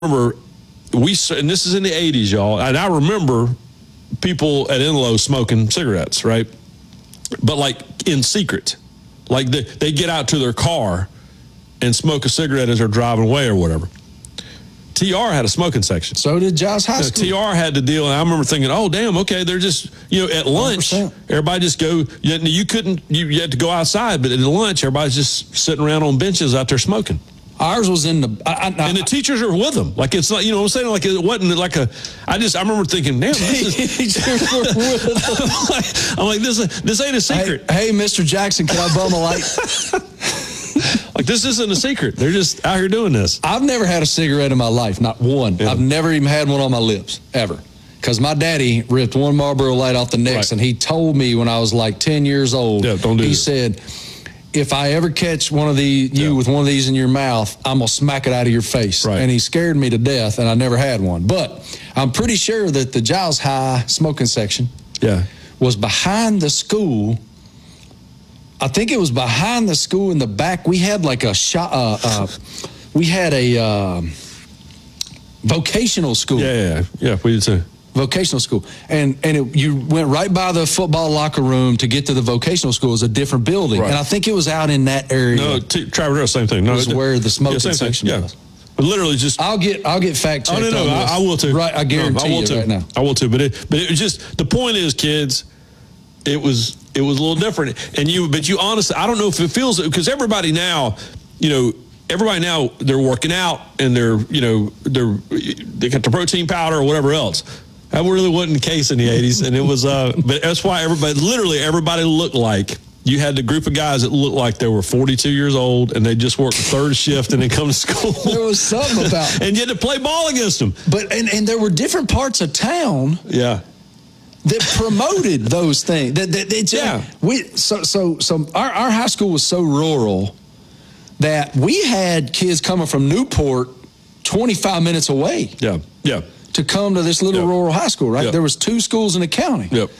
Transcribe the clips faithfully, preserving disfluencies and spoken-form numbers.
remember we and this is in the eighties, y'all, and I remember people at Enloe smoking cigarettes, right? But like in secret, like they they get out to their car and smoke a cigarette as they're driving away or whatever. T R had a smoking section. So did Giles High School. T R had to deal, and I remember thinking, oh, damn, okay, they're just, you know, at lunch, one hundred percent. Everybody just go, you, you couldn't, you, you had to go outside, but at lunch, everybody's just sitting around on benches out there smoking. Ours was in the, I, I, and the teachers are with them. Like, it's not, you know what I'm saying? Like, it wasn't like a, I just, I remember thinking, damn, this is, teachers were with them. I'm, like, I'm like, this, this ain't a secret. Hey, hey, Mister Jackson, can I bum a light? Like, this isn't a secret. They're just out here doing this. I've never had a cigarette in my life, not one. Yeah. I've never even had one on my lips, ever. Because my daddy ripped one Marlboro Light off the necks, right. And he told me when I was like ten years old, yeah, don't do he this. said, if I ever catch one of the you yeah. with one of these in your mouth, I'm going to smack it out of your face. Right. And he scared me to death, and I never had one. But I'm pretty sure that the Giles High smoking section yeah. was behind the school. I think it was behind the school in the back. We had like a shop. Uh, uh, we had a uh, vocational school. Yeah, yeah, yeah. We did too. Vocational school, and and it, you went right by the football locker room to get to the vocational school. It was a different building, right. And I think it was out in that area. No, t- Travis, same thing. No, was it, where the smoking yeah, section thing. was. Yeah. But literally, just I'll get I'll get fact checked. Oh no, no, on I, this. I will too. Right, I guarantee no, I will you too. right now. I will too. But it, but it was just the point is, kids, it was. It was a little different, and you, but you honestly, I don't know if it feels, because everybody now, you know, everybody now, they're working out and they're, you know, they're, they got the protein powder or whatever else. That really wasn't the case in the eighties, and it was, uh, but that's why everybody, literally everybody looked like, you had the group of guys that looked like they were forty-two years old and they just worked the third shift and then come to school. There was something about and you had to play ball against them. But, and, and there were different parts of town. Yeah. That promoted those things. That, that, that yeah. We so so so our, our high school was so rural that we had kids coming from Newport twenty-five minutes away. Yeah. Yeah. To come to this little yep. rural high school, right? Yep. There was two schools in the county. Yep.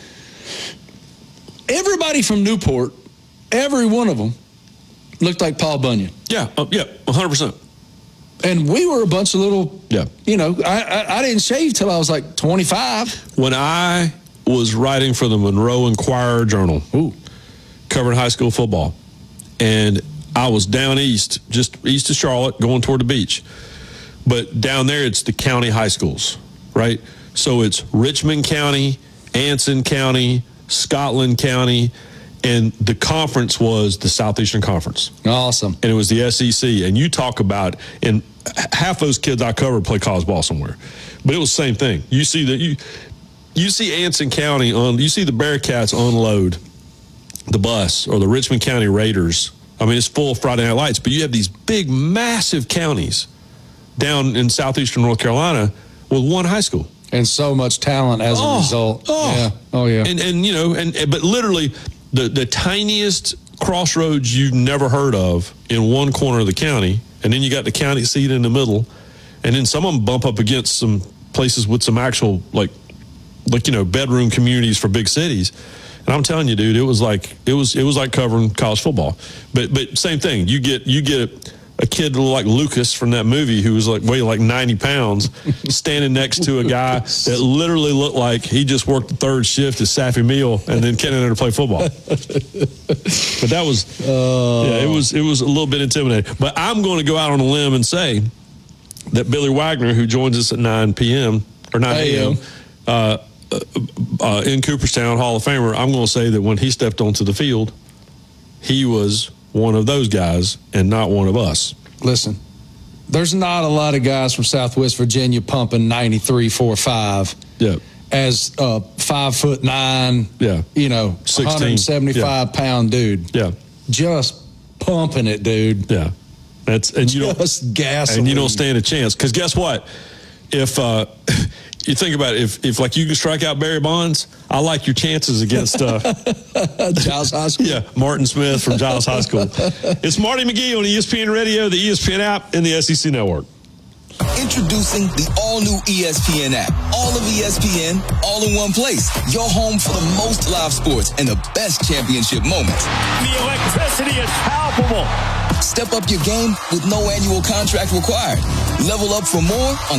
Everybody from Newport, every one of them, looked like Paul Bunyan. Yeah. Uh, yeah. one hundred percent. And we were a bunch of little, yeah. you know, I, I, I didn't shave till I was like twenty-five. When I was writing for the Monroe Inquirer Journal, Ooh. covering high school football, and I was down east, just east of Charlotte, going toward the beach. But down there, it's the county high schools, right? So it's Richmond County, Anson County, Scotland County, and the conference was the Southeastern Conference. Awesome. And it was the S E C. And you talk about, and half those kids I covered play college ball somewhere. But it was the same thing. You see that you you see Anson County on, you see the Bearcats unload the bus, or the Richmond County Raiders. I mean, it's full of Friday Night Lights, but you have these big, massive counties down in southeastern North Carolina with one high school. And so much talent as oh, a result. Oh, yeah. Oh, yeah. And, and you know, and, and but literally, the, the tiniest crossroads you've never heard of in one corner of the county, and then you got the county seat in the middle, and then some of them bump up against some places with some actual, like, like you know, bedroom communities for big cities. And I'm telling you, dude, it was like it was it was like covering college football. But but same thing. You get you get a kid like Lucas from that movie who was like weighed like ninety pounds, standing next to a guy that literally looked like he just worked the third shift at Saffy Meal and then came in there to play football. But that was uh, yeah, it was it was a little bit intimidating. But I'm going to go out on a limb and say that Billy Wagner, who joins us at nine p.m. or nine a.m. Uh, uh, uh, in Cooperstown, Hall of Famer, I'm going to say that when he stepped onto the field, he was one of those guys and not one of us. Listen, there's not a lot of guys from Southwest Virginia pumping ninety-three, four, five. Yeah. As a five foot nine, yeah. you know, sixteen. one hundred seventy-five yeah. pound dude. Yeah. Just pumping it, dude. Yeah. That's and you Just don't gasoline. And you don't stand a chance. Because guess what? If uh you think about it, if, if like you can strike out Barry Bonds, I like your chances against uh, Giles High School. Yeah, Martin Smith from Giles High School. It's Marty McGee on E S P N Radio, the E S P N app, and the S E C Network. Introducing the all-new E S P N app. All of E S P N, all in one place. Your home for the most live sports and the best championship moments. The electricity is palpable. Step up your game with no annual contract required. Level up for more on